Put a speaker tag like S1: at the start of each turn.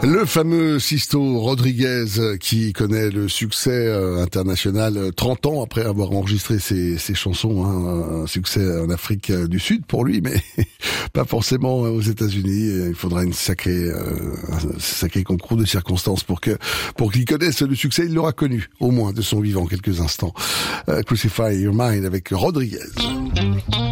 S1: Le fameux Sisto Rodriguez qui connaît le succès international 30 ans après avoir enregistré ses chansons, un succès en Afrique du Sud pour lui, mais pas forcément aux États-Unis. Il faudra un sacré concours de circonstances pour qu'il connaisse le succès. Il l'aura connu, au moins de son vivant, quelques instants. Crucify Your Mind avec Rodriguez.